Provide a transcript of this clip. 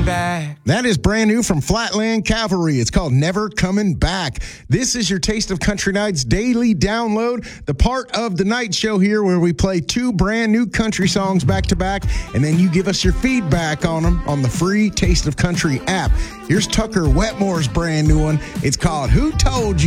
back. That is brand new from Flatland Cavalry. It's called Never Coming Back. This is your Taste of Country Nights daily download, the part of the night show here where we play 2 brand new country songs back to back, and then you give us your feedback on them on the free Taste of Country app. Here's Tucker Wetmore's brand new one. It's called Who Told You